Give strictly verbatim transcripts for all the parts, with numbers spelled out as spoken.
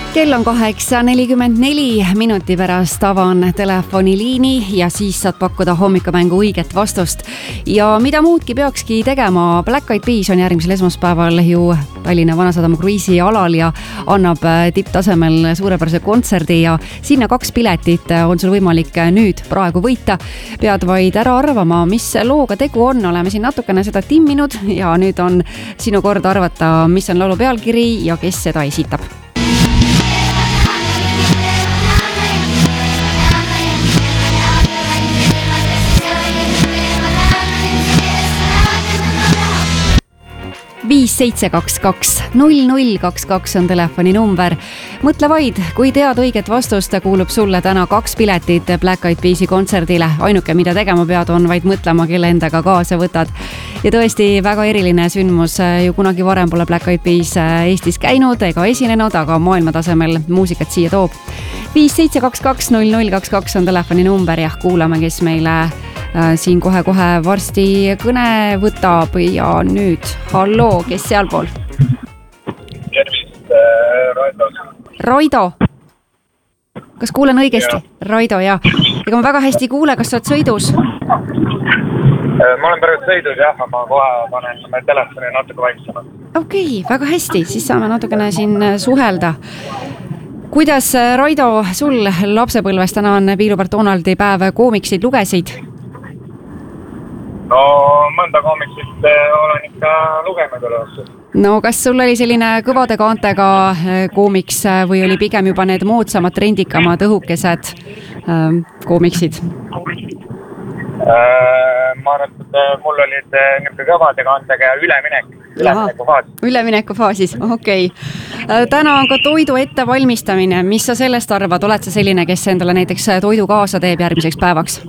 Kell on kaheksa nelikümmend neli, minuti pärast avan telefoniliini ja siis saad pakkuda hommikumängu õiget vastust. Ja mida muudki peakski tegema, Black Eyed Peas on järgmisel esmaspäeval ju Tallinna Vanasadama kruiisi alal ja annab tipptasemel suurepärase kontserdi ja sinna kaks piletit on sul võimalik nüüd praegu võita. Pead vaid ära arvama, mis looga tegu on, oleme siin natukene seda timminud ja nüüd on sinu kord arvata, mis on laulu pealkiri ja kes seda esitab. viis seitse kaks kaks null null kaks kaks on telefoni number. Mõtle vaid, kui tead õiget vastust, kuulub sulle täna kaks piletit Black Eyed Peasi kontserdile. Ainuke, mida tegema pead, on vaid mõtlema, kelle endaga kaasa võtad. Ja tõesti väga eriline sündmus, ju kunagi varem pole Black Eyed Peas Eestis käinud ega esinenud, aga maailma tasemel muusikat siia toob. viis seitse kaks kaks null null kaks kaks on telefoni number ja kuulame, kes meile siin kohe-kohe varsti kõne võtab ja nüüd, halloo, kes sealpool? Tervist, Raido. Raido? Kas kuulen õigesti? Ja. Raido, jah. Ega ma väga hästi kuule, kas sa oled sõidus? Ma olen praegu sõidus, jah, ma kohe panen me telefoni natuke vaiksema. Okei, väga hästi, siis saame natukene siin suhelda. Kuidas, Raido, sul lapsepõlves täna on Piilupart Donaldi päev, koomiksid lugesid? No mõnda koomiksit olen ikka lugenud üles. No kas sul oli selline kõvade kaantega koomiks või oli pigem juba need moodsamad, trendikamad, õhukesed koomiksid? Ma arvan, et mul olid niisugune kõvade kaantega ja üleminek. Ülemineku faasis. Ülemineku faasis, okei. Okay. Täna on ka toidu ettevalmistamine. Mis sa sellest arvad? Oled sa selline, kes endale näiteks toidu kaasa teeb järgmiseks päevaks?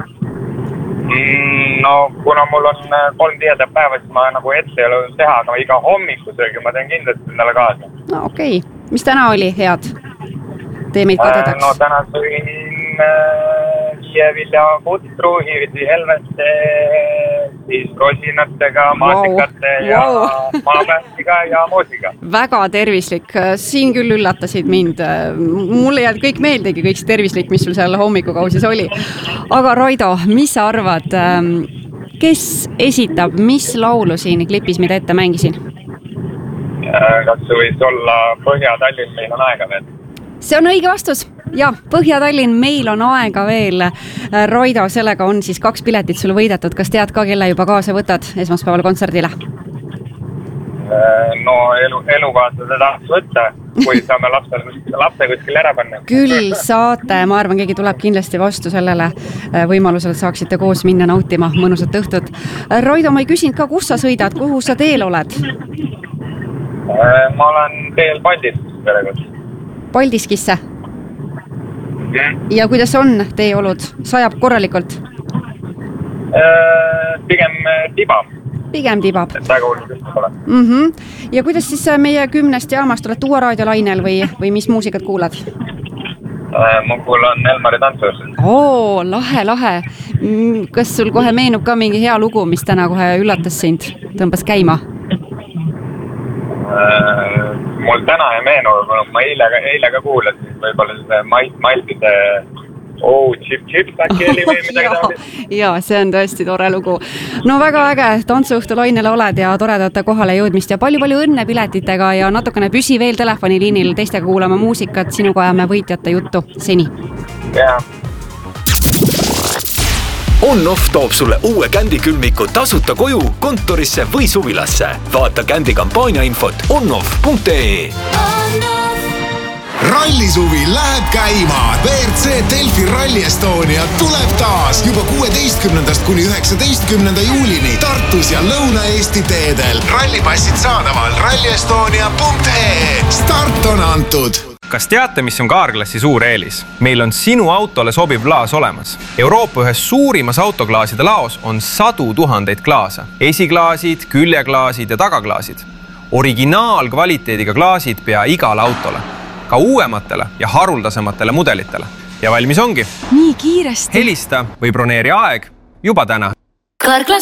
No kuna mul on kolm tihedat päeva, siis ma nagu ette ei ole teha, aga iga hommikusöögi ma teen kindlasti endale kaasa. No okei. Okay. Mis täna oli head? Tee meid kadedaks. No täna sõin viievilja putru, hiirdi helveste, siis rosinatega, maasikate wow. ja wow. maapähtiga ja moosiga. Väga tervislik. Siin küll üllatasid mind. Mulle jääd kõik meeldegi, kõik see tervislik, mis sul seal hommikukausis oli. Aga Raido, mis sa arvad, kes esitab, mis laulu siin klipis, mida ette mängisin? Kas see võis olla Põhja-Tallinn, meil on aega veel? See on õige vastus. Ja, Põhja-Tallinn, meil on aega veel. Raido, sellega on siis kaks piletit sul võidetud. Kas tead ka, kelle juba kaasa võtad esmaspäeval kontserdile? No elu, elukaasa tahaks võtta, kui saame lapse, lapse kuskil ära panna. Küll saate. Ma arvan, keegi tuleb kindlasti vastu sellele võimalusele, et saaksite koos minna nautima mõnusat õhtut. Raido, ma ei küsinud ka, kus sa sõidad, kuhu sa teel oled? Ma olen teel Paldiskisse perekond. Paldiskisse? Ja kuidas on teie olud? Sajab korralikult? Pigem tibab. Pigem tibab. Et väga hull küll pole. Mm-hmm. Ja kuidas siis meie kümnest jaamast oled Uue raadiolainel või, või mis muusikat kuulad? Ma kuulan Elmari tantsus. Oo, lahe, lahe. Kas sul kohe meenub ka mingi hea lugu, mis täna kohe üllatas sind, tõmbas käima? Mul täna ei meenu, ma eile, eile ka kuulasin, võib-olla see Maltide oh, chip, chip, äkki oli või midagi taolis. Ja, see on tõesti tore lugu. No väga äge, tantsuõhtu lainele oled ja toredate kohale jõudmist ja palju-palju õnne piletitega ja natukene püsi veel telefoniliinil teistega kuulama muusikat, sinuga ajame võitjate juttu. Seni. Jah. On-Off toob sulle uue Kändi külmiku tasuta koju, kontorisse või suvilasse. Vaata Kändi kampaania infot on off punkt ee. Rallisuvi läheb käima. V R C Delfi Rally Estonia tuleb taas juba kuueteistkümnendast kuni üheksateistkümnenda juulini Tartus ja Lõuna-Eesti teedel. Rallipassid saadaval ralli estonia punkt ee. Start on antud. Kas teate, mis on Kaarklassi suur eelis? Meil on sinu autole sobiv klaas olemas. Euroopa ühes suurimas autoklaaside laos on sadu tuhandeid klaasa. Esiklaasid, küljeklaasid ja tagaklaasid. Originaalkvaliteediga klaasid pea igale autole. Ka uuematele ja haruldasematele mudelitele. Ja valmis ongi. Nii kiiresti. Helista või broneeri aeg juba täna. Kaarklas